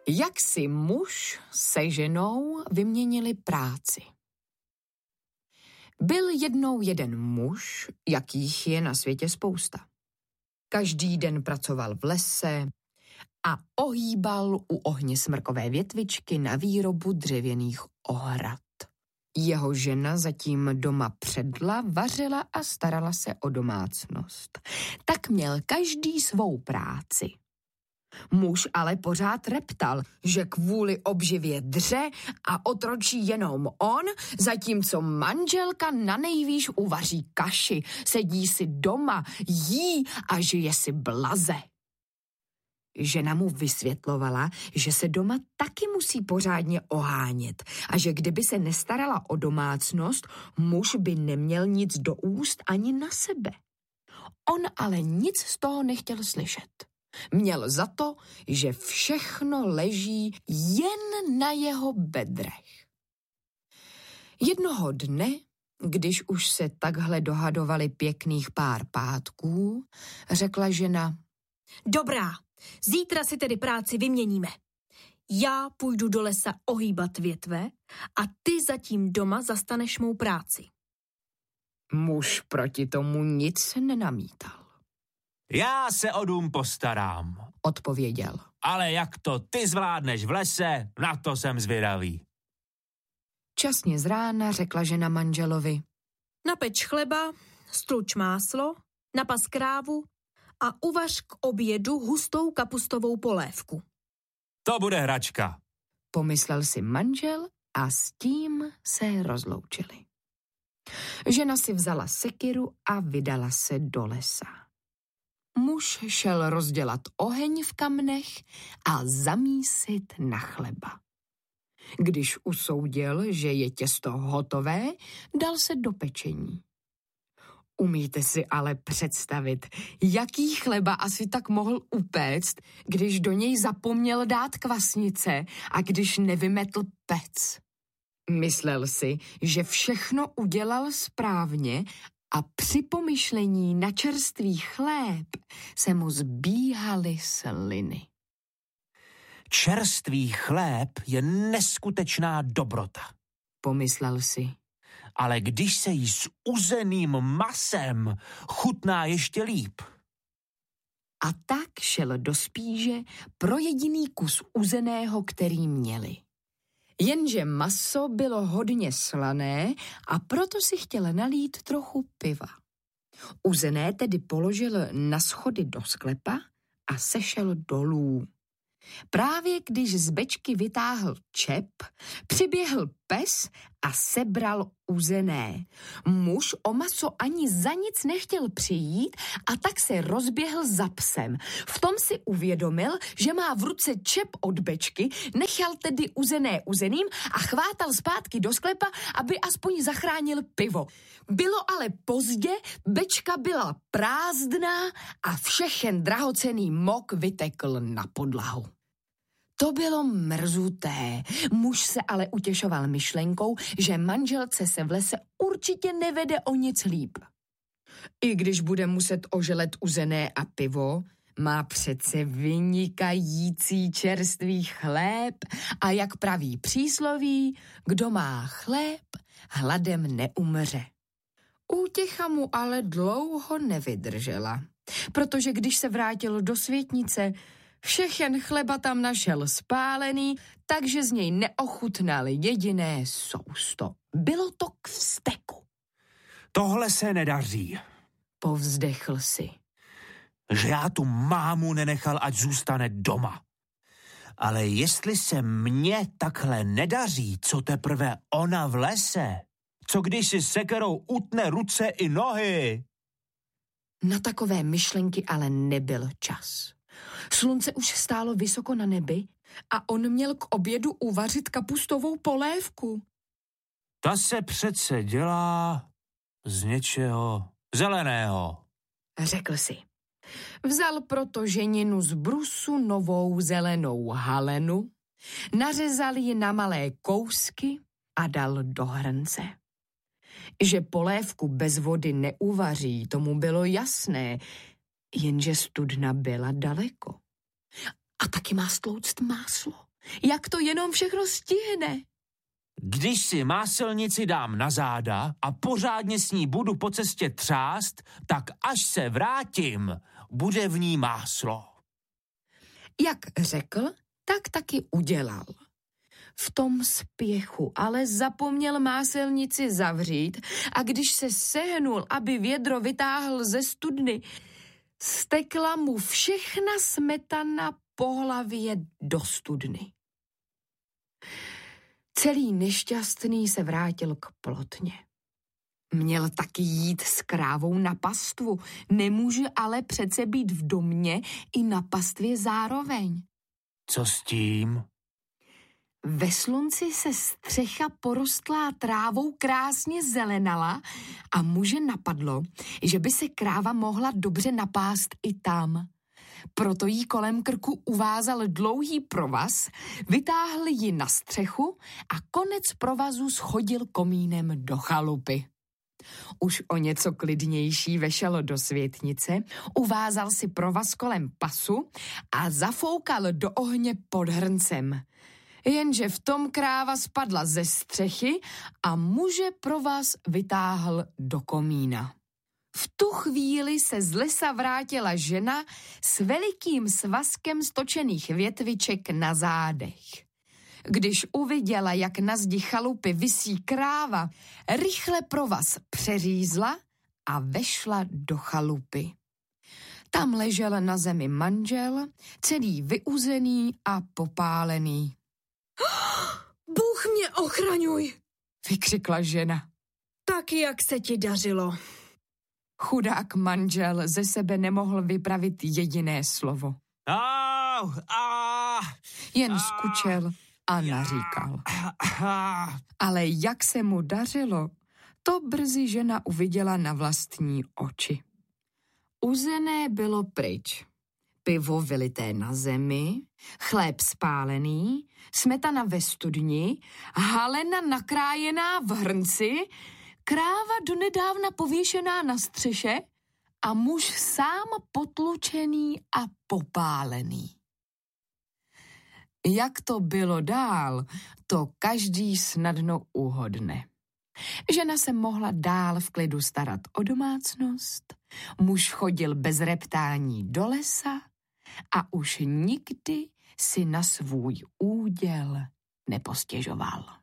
Jak si muž se ženou vyměnili práci. Byl jednou jeden muž, jakých je na světě spousta. Každý den pracoval v lese a ohýbal u ohně smrkové větvičky na výrobu dřevěných ohrad. Jeho žena zatím doma předla, vařila a starala se o domácnost. Tak měl každý svou práci. Muž ale pořád reptal, že kvůli obživě dře a otročí jenom on, zatímco manželka nanejvýš uvaří kaši, sedí si doma, jí a žije si blaze. Žena mu vysvětlovala, že se doma taky musí pořádně ohánět a že kdyby se nestarala o domácnost, muž by neměl nic do úst ani na sebe. On ale nic z toho nechtěl slyšet. Měl za to, že všechno leží jen na jeho bedrech. Jednoho dne, když už se takhle dohadovali pěkných pár pátků, řekla žena: Dobrá, zítra si tedy práci vyměníme. Já půjdu do lesa ohýbat větve a ty zatím doma zastaneš mou práci. Muž proti tomu nic nenamítal. Já se o dům postarám, odpověděl. Ale jak to ty zvládneš v lese, na to jsem zvědavý. Časně z rána řekla žena manželovi: Napeč chleba, struč máslo, napas krávu a uvař k obědu hustou kapustovou polévku. To bude hračka, pomyslel si manžel a s tím se rozloučili. Žena si vzala sekiru a vydala se do lesa. Muž šel rozdělat oheň v kamnech a zamísit na chleba. Když usoudil, že je těsto hotové, dal se do pečení. Umíte si ale představit, jaký chleba asi tak mohl upéct, když do něj zapomněl dát kvasnice a když nevymetl pec. Myslel si, že všechno udělal správně a při pomyšlení na čerstvý chléb se mu zbíhaly sliny. Čerstvý chléb je neskutečná dobrota, pomyslel si. Ale když se jí s uzeným masem, chutná ještě líp. A tak šel do spíže pro jediný kus uzeného, který měli. Jenže maso bylo hodně slané a proto si chtěl nalít trochu piva. Uzené tedy položil na schody do sklepa a sešel dolů. Právě když z bečky vytáhl čep, přiběhl pes a sebral uzené. Muž o maso ani za nic nechtěl přijít a tak se rozběhl za psem. V tom si uvědomil, že má v ruce čep od bečky, nechal tedy uzené uzeným a chvátal zpátky do sklepa, aby aspoň zachránil pivo. Bylo ale pozdě, bečka byla prázdná a všechen drahocenný mok vytekl na podlahu. To bylo mrzuté. Muž se ale utěšoval myšlenkou, že manželce se v lese určitě nevede o nic líp. I když bude muset oželet uzené a pivo, má přece vynikající čerstvý chléb a jak praví přísloví, kdo má chléb, hladem neumře. Útěcha mu ale dlouho nevydržela, protože když se vrátil do světnice, všechen chleba tam našel spálený, takže z něj neochutnal jediné sousto. Bylo to k vzteku. Tohle se nedaří, povzdechl si. Že já tu mámu nenechal, ať zůstane doma. Ale jestli se mně takhle nedaří, co teprve ona v lese? Co když si sekerou utne ruce i nohy? Na takové myšlenky ale nebyl čas. Slunce už stálo vysoko na nebi a on měl k obědu uvařit kapustovou polévku. Ta se přece dělá z něčeho zeleného, řekl si. Vzal proto ženinu z brusu novou zelenou halenu, nařezal ji na malé kousky a dal do hrnce. Že polévku bez vody neuvaří, tomu bylo jasné, jenže studna byla daleko. A taky má stlouct máslo. jak to jenom všechno stihne. Když si máselnici dám na záda a pořádně s ní budu po cestě třást, tak až se vrátím, bude v ní máslo. Jak řekl, tak taky udělal. V tom spěchu ale zapomněl máselnici zavřít a když se sehnul, aby vědro vytáhl ze studny, stekla mu všechna smetana po hlavě do studny. Celý nešťastný se vrátil k plotně. Měl taky jít s krávou na pastvu, nemůže ale přece být v domě i na pastvě zároveň. Co s tím? Ve slunci se střecha porostlá trávou krásně zelenala a muže napadlo, že by se kráva mohla dobře napást i tam. Proto jí kolem krku uvázal dlouhý provaz, vytáhl ji na střechu a konec provazu schodil komínem do chalupy. Už o něco klidnější vešel do světnice, uvázal si provaz kolem pasu a zafoukal do ohně pod hrncem. Jenže v tom kráva spadla ze střechy a muže provaz vytáhl do komína. V tu chvíli se z lesa vrátila žena s velikým svazkem stočených větviček na zádech. Když uviděla, jak na zdi chalupy visí kráva, rychle provaz přeřízla a vešla do chalupy. Tam ležel na zemi manžel, celý vyuzený a popálený. Bůh mě ochraňuj, vykřikla žena. Tak jak se ti dařilo? Chudák manžel ze sebe nemohl vypravit jediné slovo. Jen skučel a naříkal. Ale jak se mu dařilo, to brzy žena uviděla na vlastní oči. Uzené bylo pryč. Pivo vylité na zemi, chléb spálený, smetana ve studni, halena nakrájená v hrnci, kráva donedávna pověšená na střeše a muž sám potlučený a popálený. Jak to bylo dál, to každý snadno uhodne. Žena se mohla dál v klidu starat o domácnost, muž chodil bez reptání do lesa a už nikdy si na svůj úděl nepostěžoval.